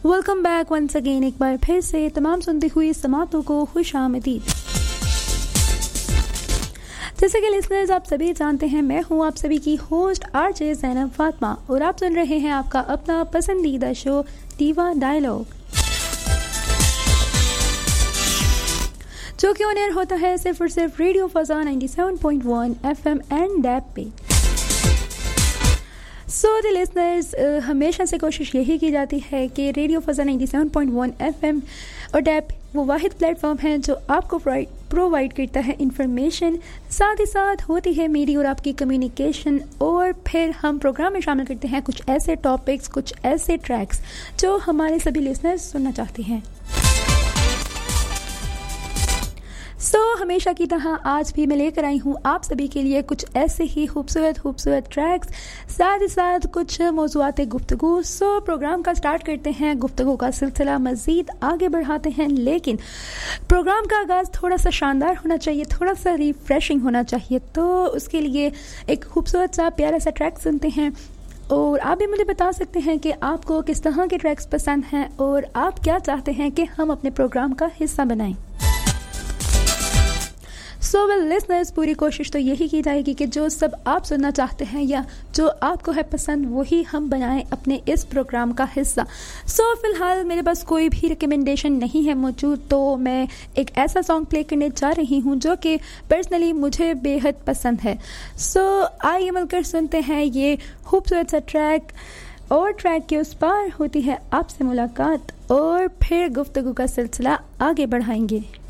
Welcome back once again, एक बार फिर से तमाम सुनती हुई समातों को खुश आमदीद। जैसे कि लिसनर्स आप सभी जानते हैं, मैं हूं आप सभी की होस्ट आरजे ज़ैनब फातिमा और आप सुन रहे हैं आपका अपना पसंदीदा शो दीवा डायलॉग, जो कि ऑन एयर होता है सिर्फ और सिर्फ रेडियो फजा 97.1 FM एंड डैप पे। सो द लिसनर्स, हमेशा से कोशिश यही की जाती है कि रेडियो फजा 97.1 FM और डैप वो वाहिद प्लेटफॉर्म है जो आपको प्रोवाइड करता है इंफॉर्मेशन, साथ ही साथ होती है मेरी और आपकी कम्युनिकेशन, और फिर हम प्रोग्राम में शामिल करते हैं कुछ ऐसे टॉपिक्स, कुछ ऐसे ट्रैक्स जो हमारे सभी लिसनर्स सुनना चाहते हैं। हमेशा की तरह आज भी मैं लेकर आई हूँ आप सभी के लिए कुछ ऐसे ही खूबसूरत ट्रैक्स, साथ ही साथ कुछ मौज़ूआते गुफ्तगू। प्रोग्राम का स्टार्ट करते हैं, गुफ्तगू का सिलसिला मज़ीद आगे बढ़ाते हैं, लेकिन प्रोग्राम का आगाज़ थोड़ा सा शानदार होना चाहिए, थोड़ा सा रिफ्रेशिंग होना चाहिए। तो उसके लिए एक खूबसूरत सा प्यारा सा ट्रैक सुनते हैं, और आप भी मुझे बता सकते हैं कि आपको किस तरह के ट्रैक्स पसंद हैं और आप क्या चाहते हैं कि हम अपने प्रोग्राम का हिस्सा बनाएं। लिसनर्स, पूरी कोशिश तो यही की जाएगी कि जो सब आप सुनना चाहते हैं या जो आपको है पसंद, वही हम बनाएं अपने इस प्रोग्राम का हिस्सा। फिलहाल मेरे पास कोई भी रिकमेंडेशन नहीं है मौजूद, तो मैं एक ऐसा सॉन्ग प्ले करने जा रही हूं जो कि पर्सनली मुझे बेहद पसंद है। आइए मिलकर सुनते हैं ये खूबसूरत सा ट्रैक, और ट्रैक के उस पार होती है आपसे मुलाकात, और फिर गुफ्तगू का सिलसिला आगे बढ़ाएंगे।